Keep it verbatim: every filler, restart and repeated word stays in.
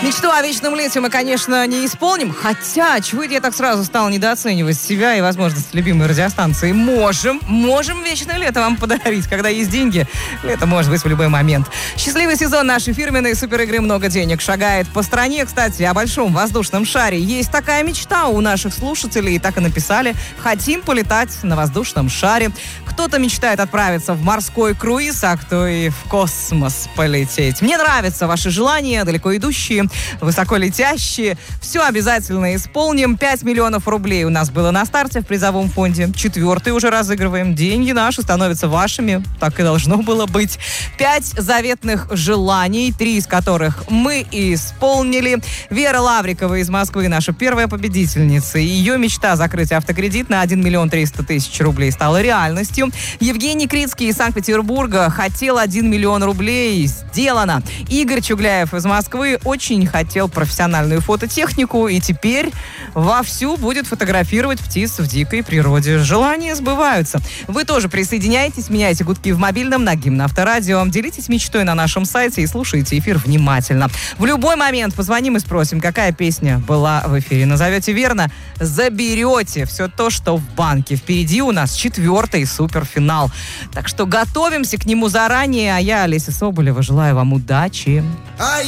Мечту о вечном лете мы, конечно, не исполним. Хотя, чего это я так сразу стала недооценивать себя и возможности любимой радиостанции? Можем, можем вечное лето вам подарить. Когда есть деньги, лето может быть в любой момент. Счастливый сезон нашей фирменной суперигры «Много денег» шагает по стране. Кстати, о большом воздушном шаре. Есть такая мечта у наших слушателей. Так и написали. Хотим полетать на воздушном шаре. Кто-то мечтает отправиться в морской круиз, а кто и в космос полететь. Мне нравятся ваши желания, далеко идущие, высоколетящие. Все обязательно исполним. пять миллионов рублей у нас было на старте в призовом фонде. Четвертый уже разыгрываем. Деньги наши становятся вашими. Так и должно было быть. Пять заветных желаний, три из которых мы исполнили. Вера Лаврикова из Москвы, наша первая победительница. Ее мечта закрыть автокредит на один миллион триста тысяч рублей стала реальностью. Евгений Крицкий из Санкт-Петербурга хотел один миллион рублей. Сделано. Игорь Чугляев из Москвы очень хотел профессиональную фототехнику и теперь вовсю будет фотографировать птиц в дикой природе. Желания сбываются. Вы тоже присоединяйтесь, меняйте гудки в мобильном на Гимн Авторадио. Делитесь мечтой на нашем сайте и слушайте эфир внимательно. В любой момент позвоним и спросим, какая песня была в эфире. Назовете верно, заберете все то, что в банке. Впереди у нас четвертый суперфинал. Так что готовимся к нему заранее. А я, Олеся Соболева, желаю вам удачи.